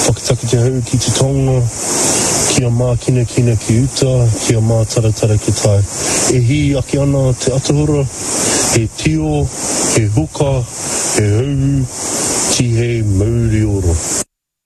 whakataka te hau ki te tonga, kia mākina kina ki uta, kia mātaratara ki tai. E hi ake ana te atahura, he tio, he huka, he hau, ti he